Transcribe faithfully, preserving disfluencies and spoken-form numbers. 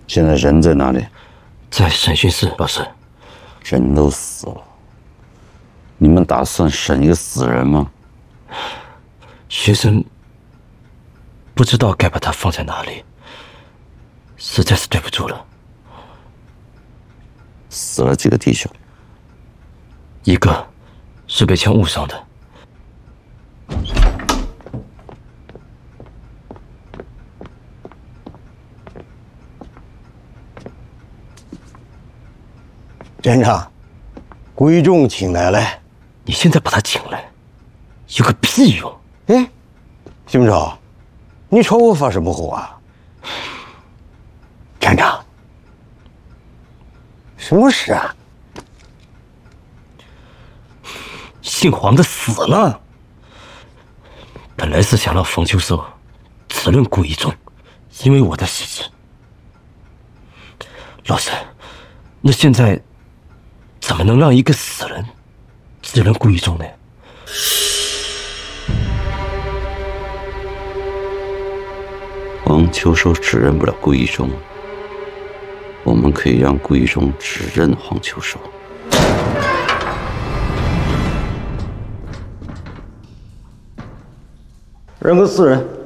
现在人在哪里？ 在审讯室，老师。 人都死了，你们打算审一个死人吗？ 学生不知道该把他放在哪里，实在是对不住了。 死了几个弟兄？ 一个是被枪误伤的。 站长，贵重请来了。 你现在把他请来，有个屁用！ 哎，邢超，你朝我发什么火啊？站长，什么事啊？ 姓黄的死了。本来是想让冯秋收此论顾一中，因为我的失职。老师，那现在怎么能让一个死人指认顾一中呢？ 黄秋收指认不了顾一中，我们可以让顾一中指认黄秋收。 认个死人。